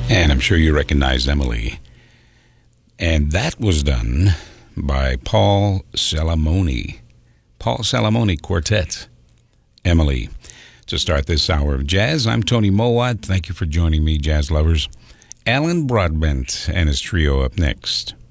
And I'm sure you recognized Emily. And that was done by Paul Salamoni. Paul Salamoni Quartet. Emily. To start this hour of jazz, I'm Tony Mowat. Thank you for joining me, jazz lovers. Alan Broadbent and his trio up next.